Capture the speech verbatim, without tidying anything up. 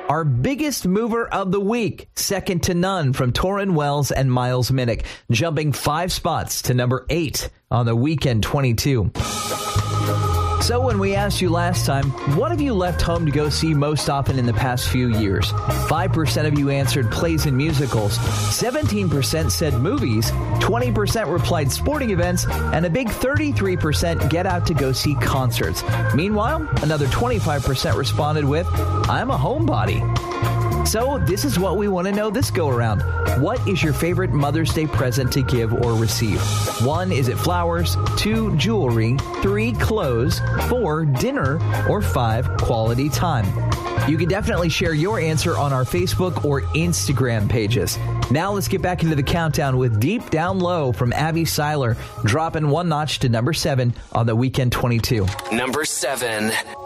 Our biggest mover of the week, second to none from Torrin Wells and Miles Minnick, jumping five spots to number eight on the Weekend twenty-two. So when we asked you last time, what have you left home to go see most often in the past few years? five percent of you answered plays and musicals, seventeen percent said movies, twenty percent replied sporting events, and a big thirty-three percent get out to go see concerts. Meanwhile, another twenty-five percent responded with, I'm a homebody. So this is what we want to know this go around. What is your favorite Mother's Day present to give or receive? One, is it flowers? Two, jewelry. Three, clothes. Four, dinner. Or five, quality time. You can definitely share your answer on our Facebook or Instagram pages. Now let's get back into the countdown with Deep Down Low from Abby Seiler, dropping one notch to number seven on the Weekend twenty-two. Number seven.